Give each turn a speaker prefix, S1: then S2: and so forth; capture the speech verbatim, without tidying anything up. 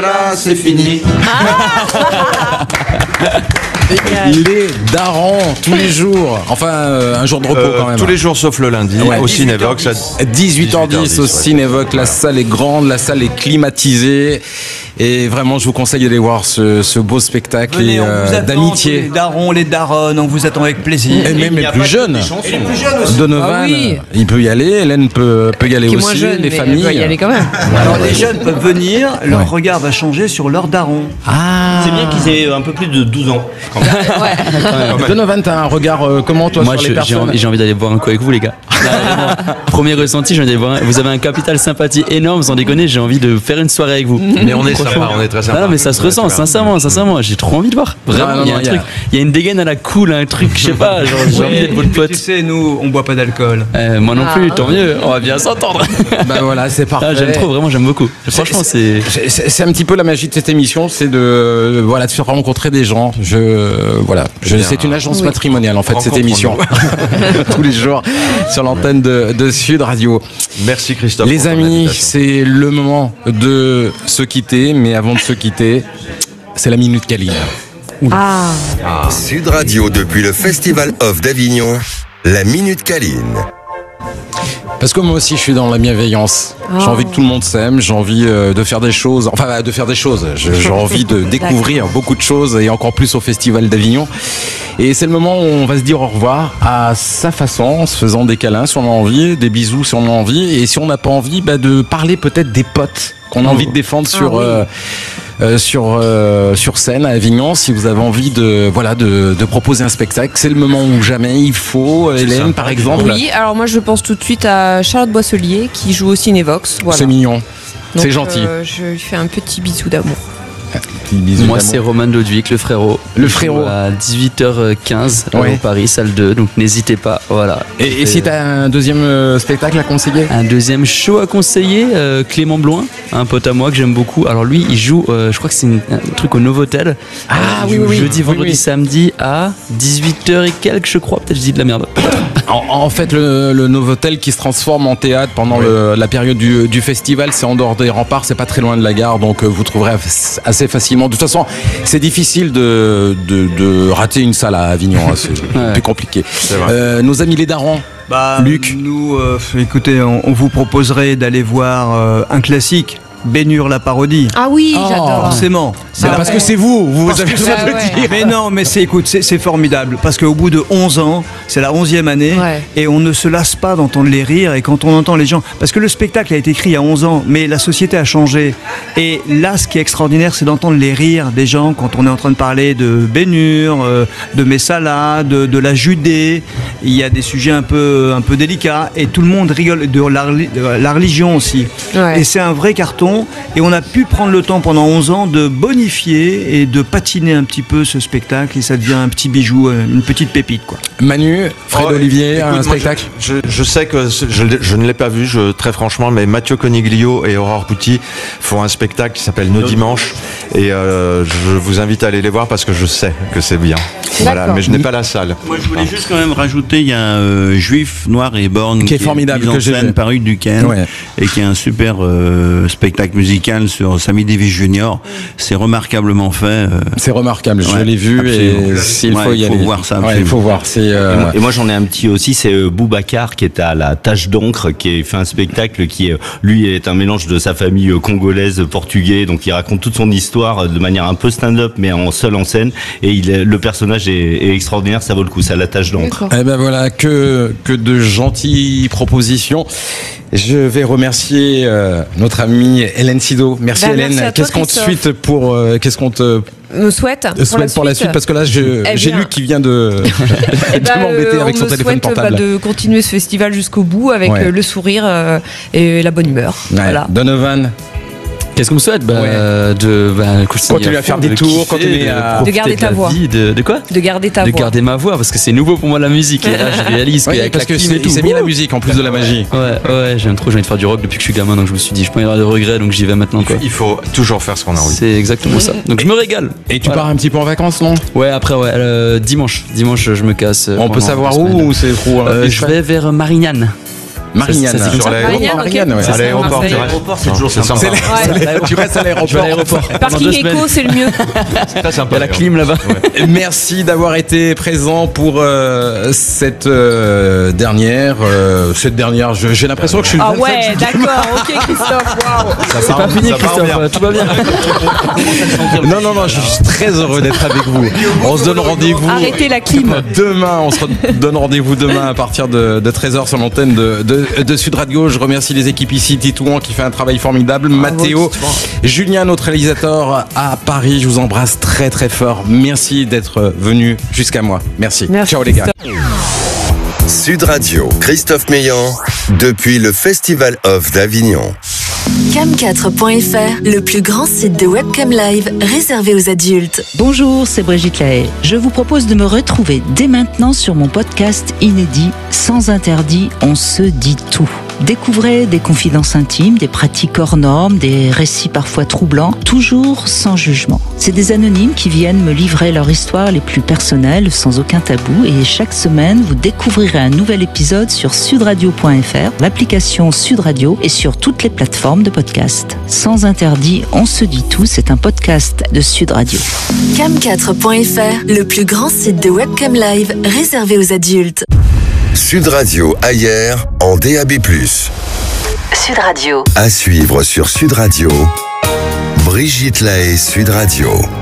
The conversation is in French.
S1: Là, c'est fini.
S2: Il est daron tous les jours. Enfin, euh, un jour de repos
S1: Euh,
S2: quand même.
S1: tous les jours sauf le lundi,
S2: Ouais.
S1: au Cinévox. à
S2: dix-huit heures dix au
S1: ouais.
S2: Cinévox, la salle est grande, la salle est climatisée et vraiment je vous conseille d'aller voir ce, ce beau spectacle
S3: Venez,
S2: et,
S3: on vous
S2: euh,
S3: attend, tous les
S2: d'amitié.
S3: darons, les daronnes, on vous attend avec plaisir.
S2: Et même les plus jeunes.
S3: Et les plus jeunes aussi.
S2: Donovan,
S4: Ah oui.
S2: il peut y aller, Hélène peut, peut y aller
S4: Qui est
S2: aussi,
S4: moins jeune,
S2: les
S4: mais
S2: familles.
S4: elle doit y aller quand même.
S3: Alors les jeunes peuvent venir, leur
S2: Ouais.
S3: regard va changer sur leur daron.
S2: Ah,
S5: C'est bien qu'ils aient un peu plus de douze ans.
S2: Donovan, t'as un regard euh, comment toi
S6: Moi,
S2: sur
S6: je-
S2: les
S6: j'ai
S2: personnes
S6: envie, j'ai envie d'aller boire un coup avec vous, les gars. Là, vraiment, premier ressenti, j'ai envie d'aller boire un- vous avez un capital sympathie énorme, sans déconner, j'ai envie de faire une soirée avec vous.
S1: Mais on est sympa, on est très sympa.
S6: Ah non, mais ça se
S1: Ouais,
S6: ressent,
S1: super.
S6: sincèrement, sincèrement, j'ai trop envie de voir. Vraiment,
S2: Non, non,
S6: il y a
S2: non,
S6: un
S2: il y a-
S6: truc, il y a une dégaine à la cool, un truc, je sais pas, genre, j'ai envie d'être votre
S3: Et puis,
S6: pote.
S3: tu sais, nous, on boit pas d'alcool.
S6: Euh, moi non
S4: Ah.
S6: plus, tant mieux, on va bien s'entendre.
S2: Bah voilà, c'est parfait.
S6: Ah, j'aime trop, vraiment, j'aime beaucoup. Franchement, c'est.
S2: C'est- C'est c'est un petit peu la magie de cette émission, c'est de euh, voilà de faire rencontrer des gens. Je euh, voilà, je-
S1: bien.
S2: c'est une agence
S4: Oui.
S2: matrimoniale en fait cette
S1: Rencontre-nous.
S2: émission tous les jours sur l'antenne de, de Sud Radio.
S1: Merci Christophe.
S2: Les
S1: pour ton
S2: amis,
S1: invitation.
S2: c'est le moment de se quitter, mais avant de se quitter, c'est la minute Caline.
S4: Ah,
S7: Sud Radio depuis le Festival Off d'Avignon, la Minute Caline.
S2: Parce que moi aussi, je suis dans la bienveillance. J'ai
S4: Oh.
S2: envie que tout le monde s'aime. J'ai envie euh, de faire des choses. Enfin, euh, de faire des choses. Je- J'ai envie de découvrir beaucoup de choses et encore plus au Festival d'Avignon. Et c'est le moment où on va se dire au revoir à sa façon, en se faisant des câlins si on a envie, des bisous si on a envie. Et si on n'a pas envie, bah, de parler peut-être des potes qu'on a envie de défendre sur...
S4: oui.
S2: euh, euh, sur euh, sur scène à Avignon. Si vous avez envie de voilà de, de proposer un spectacle, c'est le moment où jamais il faut. Hélène,
S1: ça.
S2: par exemple,
S4: oui. Alors moi, je pense tout de suite à Charlotte Boisselier qui joue au Cinévox. Voilà.
S2: c'est mignon,
S4: Donc,
S2: c'est gentil.
S4: euh, je lui fais un petit bisou d'amour.
S2: Petit bisou
S6: Moi,
S2: d'amour.
S6: c'est Roman Lodwick, le frérot.
S2: Le
S6: Il joue
S2: frérot.
S6: À dix-huit heures quinze
S2: Ouais.
S6: au Paris, salle deux, donc n'hésitez pas. Voilà.
S2: Et, et si t'as un deuxième euh, spectacle à conseiller?
S6: Un deuxième show à conseiller, euh, Clément Bloin, un pote à moi que j'aime beaucoup. Alors lui, il joue, euh, je crois que c'est une- un truc au Novotel.
S2: Ah,
S6: Euh, il
S2: oui,
S6: joue
S2: oui, oui.
S6: Jeudi,
S2: Oui,
S6: vendredi,
S2: oui.
S6: samedi à dix-huit heures et quelques, je crois. Peut-être je dis de la merde.
S2: En, en fait, le, le Novotel qui se transforme en théâtre pendant le- la période du, du festival, c'est en dehors des remparts, c'est pas très loin de la gare, donc euh, vous trouverez as- assez facilement. De toute façon, c'est difficile de, de, de rater une salle à Avignon, hein, c'est
S6: Ouais.
S2: plus compliqué.
S1: vrai.
S2: Euh, nos amis les darons,
S3: Bah,
S2: Luc.
S3: Nous, euh, écoutez, on, on vous proposerait d'aller voir euh, un classique, Bénure la parodie.
S4: Ah oui,
S2: Oh.
S4: j'adore.
S3: Forcément. C'est
S4: Ah
S3: la-
S2: parce que c'est vous, vous
S3: Parce
S2: avez
S3: que
S2: besoin
S4: c'est-
S2: de le
S4: ouais.
S2: dire.
S3: Mais non, mais c'est écoute, c'est c'est formidable parce qu'au bout de onze ans, c'est la onzième année
S4: Ouais.
S3: et on ne se lasse pas d'entendre les rires et quand on entend les gens, parce que le spectacle a été écrit il y a onze ans, mais la société a changé et là, ce qui est extraordinaire, c'est d'entendre les rires des gens quand on est en train de parler de Bénure, euh, de Messala, de, de la Judée. Il y a des sujets un peu un peu délicats et tout le monde rigole de la, reli- de la religion aussi.
S4: Ouais.
S3: Et c'est un vrai carton et on a pu prendre le temps pendant onze ans de bonifier et de patiner un petit peu ce spectacle et ça devient un petit bijou, euh, une petite pépite quoi.
S2: Manu, Fred
S1: Oh,
S2: Olivier,
S1: écoute,
S2: un
S1: moi,
S2: spectacle.
S1: Je, je- je sais que ce- je, l'ai- je ne l'ai pas vu, je, très franchement, mais Mathieu Coniglio et Aurore Pouty font un spectacle qui s'appelle Nos Dimanches. Et euh, je vous invite à aller les voir parce que je sais que c'est bien. Voilà,
S4: D'accord.
S1: mais je n'ai pas la salle.
S5: Moi, je voulais juste quand même rajouter, il y a un euh, Juif noir et borgne
S2: Qui est formidable,
S5: mise en
S2: que j'ai
S5: scène
S2: vu.
S5: par Hugues Duquesne
S2: Ouais.
S5: et qui est un super euh, spectacle musical sur Sammy Davis Junior. C'est remarquablement fait. euh,
S2: C'est remarquable, je
S5: Ouais,
S2: l'ai vu
S5: absolument.
S2: et s'il
S5: Ouais,
S2: faut y
S5: il faut
S2: aller.
S5: voir ça,
S2: Ouais, il
S5: absolument.
S2: faut voir. C'est euh,
S8: Et moi, et moi, j'en ai un petit aussi, c'est euh, Boubacar qui est à la Tache d'encre, qui a fait un spectacle qui, euh, lui, est un mélange de sa famille euh, congolaise, portugais, donc il raconte toute son histoire euh, de manière un peu stand-up, mais en seul en scène, et il est, le personnage est, est extraordinaire, ça vaut le coup, c'est à la Tache d'encre.
S4: D'accord.
S2: Eh ben voilà, que, que de gentilles propositions. Je vais remercier euh, notre amie Hélène Sido. Merci
S4: Ben,
S2: Hélène.
S4: merci à toi,
S2: Qu'est-ce qu'on te
S4: Christophe.
S2: suite pour euh, qu'est-ce qu'on te
S4: Me souhaite
S2: souhaite pour la suite parce que là je-
S4: Eh
S2: j'ai
S4: bien.
S2: Luc qui vient de,
S4: Eh
S2: de
S4: ben,
S2: m'embêter
S4: euh,
S2: avec
S4: on
S2: son
S4: me
S2: téléphone
S4: souhaite,
S2: portable.
S4: bah, de continuer ce festival jusqu'au bout avec
S2: Ouais.
S4: euh, le sourire euh, et la bonne humeur.
S2: Ouais.
S4: Voilà.
S2: Donovan,
S6: Qu'est-ce qu'on me souhaite bah,
S2: Ouais.
S6: euh, de bah, continuer
S2: Continuer à faire
S6: fond,
S2: des
S6: de
S2: tours,
S6: kiffer,
S2: continuer à-
S6: profiter
S4: De garder ta
S6: la
S4: voix.
S6: vie, de, de quoi
S4: De garder ta
S6: De
S4: voix.
S6: garder ma voix parce que c'est nouveau pour moi la musique et là je réalise
S2: oui,
S6: qu'avec
S2: parce
S6: la
S2: que
S6: clim
S2: c'est-
S6: et tout,
S2: il s'est mis la
S6: ouh.
S2: musique en plus de la magie.
S6: Ouais, ouais, j'aime trop, j'ai envie de faire du rock depuis que je suis gamin, donc je me suis dit, je peux pas y avoir de regrets, donc j'y vais maintenant, quoi.
S1: Il faut toujours faire ce qu'on a envie.
S6: C'est exactement ça. Donc je me régale.
S2: Et tu
S6: Voilà.
S2: pars un petit peu en vacances, non?
S6: Ouais, après, ouais, euh, dimanche. Dimanche, je me casse. euh,
S2: On peut
S6: pendant
S2: savoir
S6: deux
S2: où
S6: semaines.
S2: ou c'est trop
S6: Euh, Je
S2: indiscret
S6: vais vers Marignane.
S2: Marignane.
S6: Ça, ça,
S1: Sur l'aéroport.
S4: Marignane, ok.
S2: Marignane, ouais.
S1: À l'aéroport,
S4: Marseille.
S1: tu restes.
S8: L'aéroport, c'est toujours
S1: C'est
S8: sympa.
S1: sympa.
S4: Ouais.
S2: Tu restes à l'aéroport.
S6: Je vais à l'aéroport. Pendant
S4: Parking
S6: deux semaines.
S4: éco, c'est le mieux.
S1: Très sympa.
S6: Il y a la clim là-bas.
S2: Merci d'avoir été présent pour euh, cette euh, dernière. euh, cette dernière, je- j'ai l'impression que je suis le
S4: Ah
S2: vingt-cinq
S4: ouais,
S2: juillet.
S4: d'accord, ok Christophe, waouh.
S6: C'est pas fini,
S1: ça part bien.
S6: Christophe. Tout va bien.
S2: Non, non, non, je suis très heureux d'être avec vous. On se donne rendez-vous.
S4: Arrêtez la clim.
S2: Demain, on se donne rendez-vous demain à partir de, de treize heures sur l'antenne de, de, de Sud Radio. Je remercie les équipes ici, Titouan qui fait un travail formidable, Mathéo, Julien, notre réalisateur à Paris. Je vous embrasse très très fort. Merci d'être venu jusqu'à moi. Merci.
S4: Merci,
S2: Ciao les gars.
S7: Sud Radio, Christophe Meillan, depuis le Festival of d'Avignon.
S9: cam quatre point f r, le plus grand site de webcam live réservé aux adultes.
S10: Bonjour, c'est Brigitte Lahaye. Je vous propose de me retrouver dès maintenant sur mon podcast inédit Sans interdit, on se dit tout. Découvrez des confidences intimes, des pratiques hors normes, des récits parfois troublants, toujours sans jugement. C'est des anonymes qui viennent me livrer leur histoire les plus personnelles, sans aucun tabou, et chaque semaine, vous découvrirez un nouvel épisode sur sudradio point f r, l'application Sud Radio et sur toutes les plateformes de podcast. Sans interdit, on se dit tout, c'est un podcast de Sud Radio.
S9: cam quatre point f r, le plus grand site de webcam live réservé aux adultes.
S7: Sud Radio ailleurs en D A B plus.
S9: Sud Radio.
S7: À suivre sur Sud Radio. Brigitte Lahaye, Sud Radio.